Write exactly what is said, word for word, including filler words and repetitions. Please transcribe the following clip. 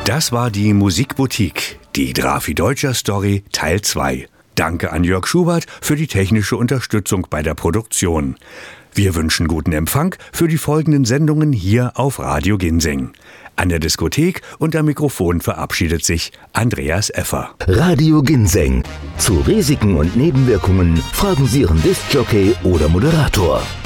Das war die Musikboutique, die Drafi Deutscher Story Teil zwei. Danke an Jörg Schubert für die technische Unterstützung bei der Produktion. Wir wünschen guten Empfang für die folgenden Sendungen hier auf Radio Ginseng. An der Diskothek und am Mikrofon verabschiedet sich Andreas Effer. Radio Ginseng. Zu Risiken und Nebenwirkungen fragen Sie Ihren Diskjockey oder Moderator.